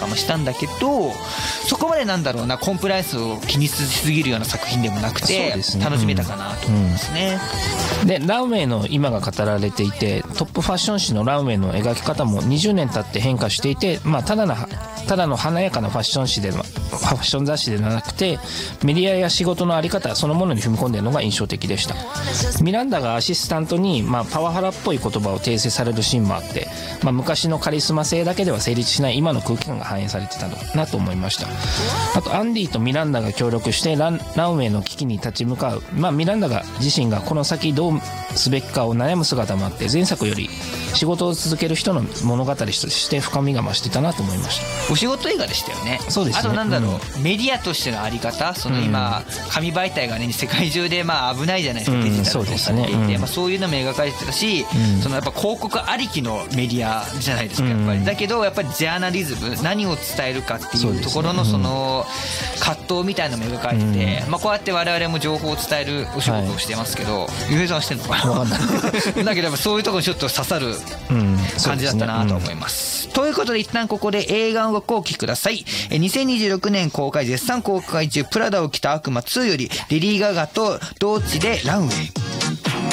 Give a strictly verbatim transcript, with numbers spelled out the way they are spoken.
かもしたんだけど、そこまでなんだろうなコンプライアンスを気にしすぎるような作品でもなくて、ね、楽しめたかなと思いますね、 うんうん、でランウェイの今が語られていて、トップファッション誌のランウェイの描き方もにじゅうねん経って変化していて、まあ、ただのただの華やかなファッション誌でファッション雑誌ではなくて、メディアや仕事の在り方そのものに踏み込んでいるのが印象的でした。ミランダがアシスタントに、まあ、パワハラっぽい言葉を訂正されるシーンもあって、まあ、昔のカリスマ性だけでは成立しない今の空気感が反映されてたのなと思いました。あとアンディとミランダが協力してラン、ランウェイの危機に立ち向かう、まあ、ミランダが自身がこの先どうすべきかを悩む姿もあって、前作より仕事を続ける人の物語として深みが増してたなと思いました。 お仕事映画でしたよね。 そうですね。 あとなんだろう、うん、メディアとしてのあり方、その今、うん、紙媒体がね世界中でまあ危ないじゃないですか、デジタルとされていて、うん そうですね、うんまあ、そういうのも描かれてたし、うん、そのやっぱ広告ありきのメディアじゃないですかやっぱり、うん、だけどやっぱりジャーナリズム、何を伝えるかっていうところのその葛藤みたいなのも描かれてて、うんまあ、こうやって我々も情報を伝えるお仕事をしてますけど、ゆうへいさんはしてんのかなだけどやっぱそういうところにちょっと刺さる感じだったなと思います、うん、ということで一旦ここで映画音楽をお聴きください。にせんにじゅうろくねん公開、絶賛公開中、プラダを着た悪魔ツーよりリリー・ガガと同地でランウェイ。